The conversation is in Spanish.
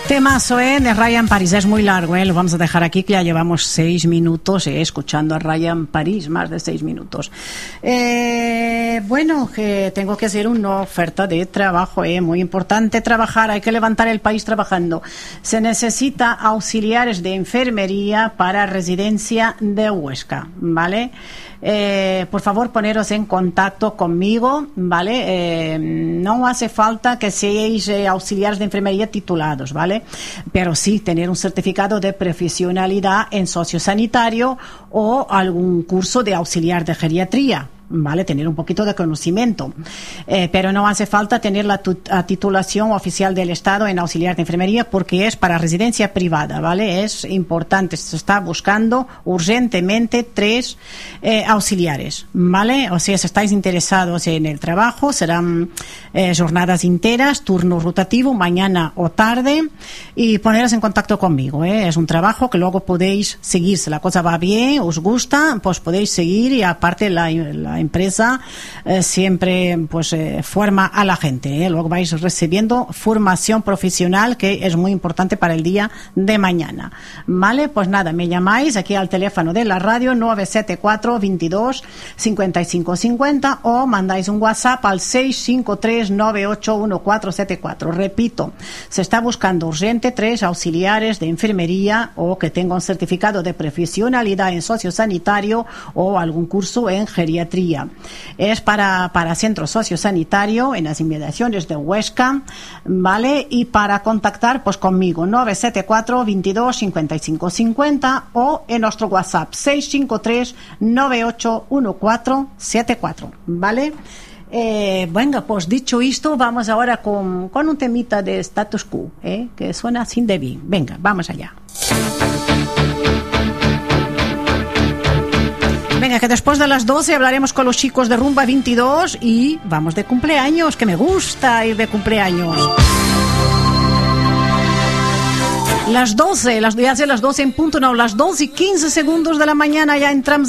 Temazo, de Ryan Paris, es muy largo, lo vamos a dejar aquí, que ya llevamos 6 minutos escuchando a Ryan Paris, más de 6 minutos. Bueno, que tengo que hacer una oferta de trabajo, muy importante trabajar, hay que levantar el país trabajando. Se necesita auxiliares de enfermería para residencia de Huesca, ¿vale? Por favor, poneros en contacto conmigo, ¿vale? No hace falta que seáis auxiliares de enfermería titulados, ¿vale? Pero sí tener un certificado de profesionalidad en sociosanitario o algún curso de auxiliar de geriatría, ¿vale? Tener un poquito de conocimiento, pero no hace falta tener la titulación oficial del Estado en auxiliar de enfermería, porque es para residencia privada, ¿vale? Es importante, se está buscando urgentemente 3 auxiliares, ¿vale? O sea, si estáis interesados en el trabajo, serán jornadas enteras, turno rotativo, mañana o tarde, y poneros en contacto conmigo, es un trabajo que luego podéis seguir, si la cosa va bien, os gusta, pues podéis seguir, y aparte la empresa siempre pues forma a la gente, luego vais recibiendo formación profesional, que es muy importante para el día de mañana, ¿vale? Pues nada, me llamáis aquí al teléfono de la radio 974 22 55 50 o mandáis un WhatsApp al 653 981474. Repito, se está buscando urgente 3 auxiliares de enfermería o que tengan un certificado de profesionalidad en sociosanitario o algún curso en geriatría. Es para centro sociosanitario en las inmediaciones de Huesca, ¿vale? Y para contactar pues conmigo 974 22 55 50 o en nuestro WhatsApp 653 981474, ¿vale? Venga, pues dicho esto, vamos ahora con un temita de Status Quo, que suena así de bien. Venga, vamos allá. Venga, que después de las 12 hablaremos con los chicos de Rumba 22 y vamos de cumpleaños, que me gusta ir de cumpleaños. Las 12 en punto, no, las 12:15 de la mañana ya entramos